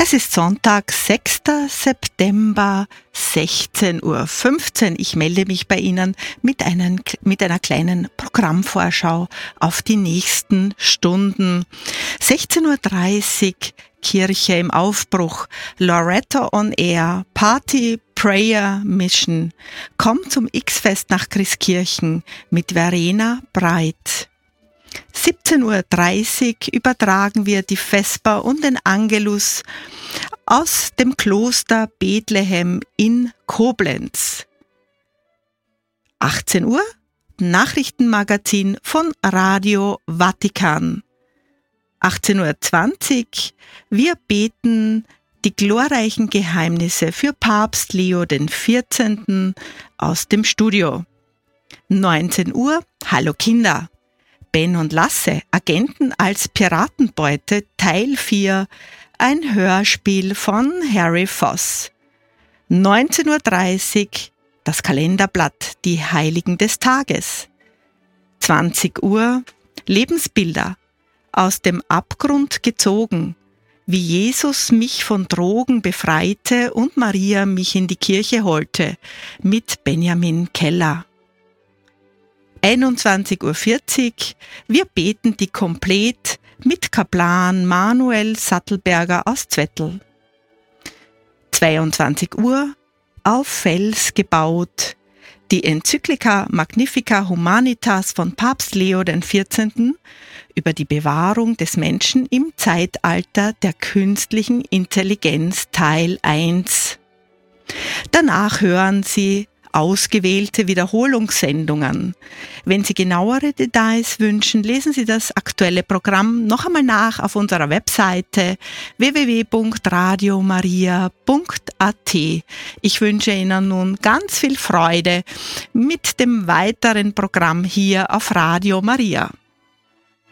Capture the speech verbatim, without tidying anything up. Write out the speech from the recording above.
Es ist Sonntag, sechster September, sechzehn Uhr fünfzehn. Ich melde mich bei Ihnen mit, einen, mit einer kleinen Programmvorschau auf die nächsten Stunden. sechzehn Uhr dreißig, Kirche im Aufbruch, Loretta on Air, Party, Prayer, Mission. Komm zum X-Fest nach Christkirchen mit Verena Breit. siebzehn Uhr dreißig übertragen wir die Vesper und den Angelus aus dem Kloster Bethlehem in Koblenz. achtzehn Uhr Nachrichtenmagazin von Radio Vatikan. achtzehn Uhr zwanzig wir beten die glorreichen Geheimnisse für Papst Leo den vierzehnten aus dem Studio. neunzehn Uhr Hallo Kinder. Ben und Lasse, Agenten als Piratenbeute, Teil vier, ein Hörspiel von Harry Voss. neunzehn Uhr dreißig, das Kalenderblatt, die Heiligen des Tages. zwanzig Uhr, Lebensbilder, aus dem Abgrund gezogen, wie Jesus mich von Drogen befreite und Maria mich in die Kirche holte, mit Benjamin Keller. einundzwanzig Uhr vierzig, wir beten die Komplett mit Kaplan Manuel Sattelberger aus Zwettl. zweiundzwanzig Uhr, auf Fels gebaut, die Enzyklika Magnifica Humanitas von Papst Leo den vierzehnten über die Bewahrung des Menschen im Zeitalter der künstlichen Intelligenz Teil eins. Danach hören Sie ausgewählte Wiederholungssendungen. Wenn Sie genauere Details wünschen, lesen Sie das aktuelle Programm noch einmal nach auf unserer Webseite w w w punkt radio maria punkt a t. Ich wünsche Ihnen nun ganz viel Freude mit dem weiteren Programm hier auf Radio Maria.